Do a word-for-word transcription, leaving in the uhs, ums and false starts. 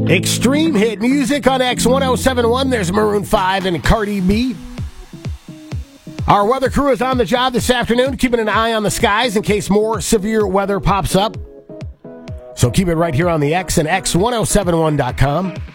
Extreme hit music on X ten seventy-one. There's Maroon five and Cardi B. Our weather crew is on the job this afternoon, keeping an eye on the skies in case more severe weather pops up. So keep it right here on the X and X ten seventy-one dot com.